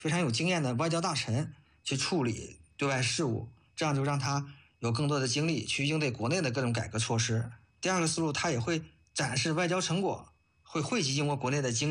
非常有经验的外交大臣去处理对外事务，这样就让他有更多的精力去应对国内的各种改革措施。第二个思路，他也会展示外交成果，会汇集中国国内的经济